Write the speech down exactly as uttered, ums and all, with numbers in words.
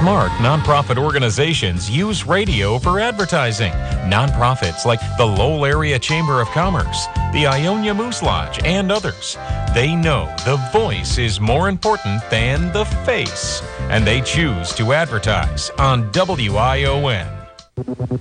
Smart nonprofit organizations use radio for advertising. Nonprofits like the Lowell Area Chamber of Commerce, the Ionia Moose Lodge, and others. They know the voice is more important than the face, and they choose to advertise on W I O N.